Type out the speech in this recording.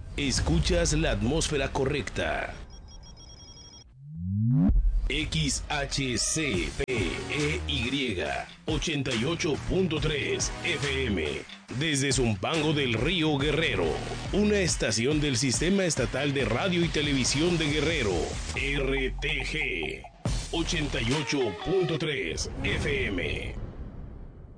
Escuchas la atmósfera correcta. XHCPEY 88.3 FM. Desde Zumpango del Río Guerrero. Una estación del Sistema Estatal de Radio y Televisión de Guerrero. RTG 88.3 FM.